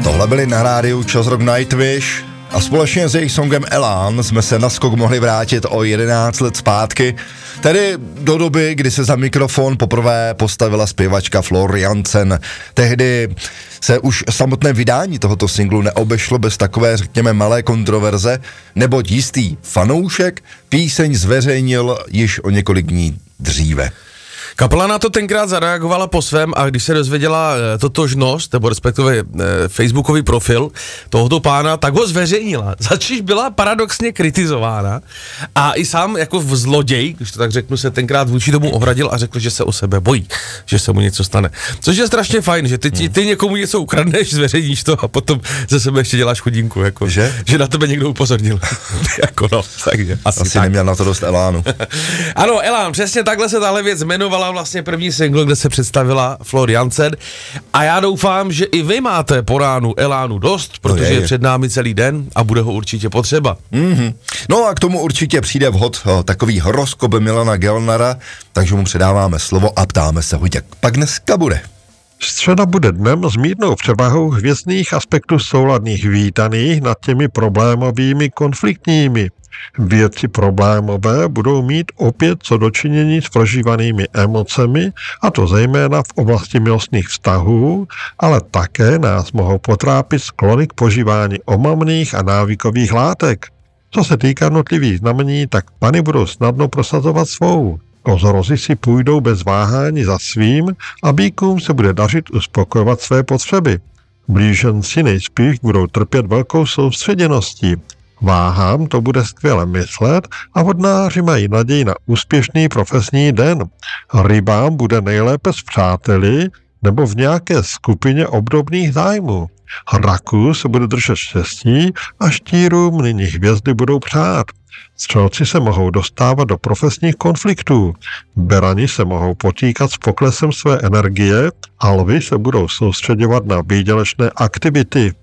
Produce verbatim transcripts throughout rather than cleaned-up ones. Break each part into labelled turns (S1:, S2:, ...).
S1: Tohle byli na rádiu Čas Rock Nightwish a společně s jejich songem Elán jsme se na skok mohli vrátit o jedenáct let zpátky, tedy do doby, kdy se za mikrofon poprvé postavila zpěvačka Floor Jansen. Tehdy se už samotné vydání tohoto singlu neobešlo bez takové, řekněme, malé kontroverze, neboť jistý fanoušek píseň zveřejnil již o několik dní dříve.
S2: Kapela na to tenkrát zareagovala po svém a když se dozvěděla e, totožnost, nebo respektive e, facebookový profil tohoto pána, tak ho zveřejnila. Začíž byla paradoxně kritizována a i sám jako v zloděj, když to tak řeknu, se tenkrát vůči tomu ohradil a řekl, že se o sebe bojí, že se mu něco stane. Což je strašně fajn, že ty, ty, ty někomu něco ukradneš, zveřejníš to a potom ze sebe ještě děláš chudinku, jako, že? že na tebe někdo upozornil. jako no, takže asi,
S1: asi
S2: tak.
S1: Neměl na to dost elánu.
S2: Ano, Elán, přesně takhle se tahle věc jmenovala vlastně první single, kde se představila Floor Jansen a já doufám, že i vy máte po ránu elánu dost, protože no je, je před námi celý den a bude ho určitě potřeba.
S1: Mm-hmm. No a k tomu určitě přijde vhod o, takový horoskop Milana Gelnara, takže mu předáváme slovo a ptáme se ho, jak pak dneska bude.
S3: Středa bude dnem s mírnou převahou hvězdných aspektů souladných vítaných nad těmi problémovými konfliktními. Věci problémové budou mít opět co dočinění s prožívanými emocemi, a to zejména v oblasti milostných vztahů, ale také nás mohou potrápit sklony k požívání omamných a návykových látek. Co se týká jednotlivých znamení, tak pany budou snadno prosazovat svou. Kozorozy si půjdou bez váhání za svým a býkům se bude dařit uspokojovat své potřeby. Blíženci nejspíš budou trpět velkou soustředěností. Váhám to bude skvěle myslet a vodnáři mají naději na úspěšný profesní den. Rybám bude nejlépe s přáteli nebo v nějaké skupině obdobných zájmů. Raků se bude držet štěstí a štírům nyní hvězdy budou přát. Střelci se mohou dostávat do profesních konfliktů. Berani se mohou potýkat s poklesem své energie a lvi se budou soustředovat na výdělečné aktivity.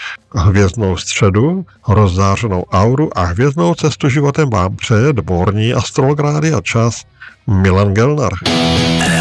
S3: Hvězdnou středu, rozzářenou auru a hvězdnou cestu životem vám přeje dvorní astrolog Rádia Čas Milan Gelnar.